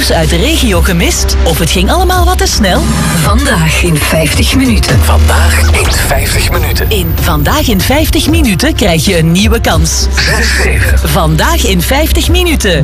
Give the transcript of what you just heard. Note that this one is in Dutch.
nieuws uit de regio gemist? Of het ging allemaal wat te snel? Vandaag in 50 minuten. Vandaag in 50 minuten. In Vandaag in 50 minuten krijg je een nieuwe kans. 6-7. Vandaag in 50 minuten.